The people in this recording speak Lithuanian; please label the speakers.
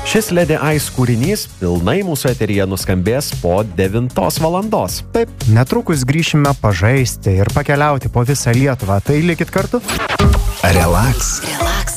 Speaker 1: Šis Lady Ice kūrinys pilnai mūsų eteryje nuskambės po 9 valandos.
Speaker 2: Taip, netrukus grįšime pažaisti ir pakeliauti po visą Lietuvą. Tai likit kartu.
Speaker 3: Relax.
Speaker 4: Relax.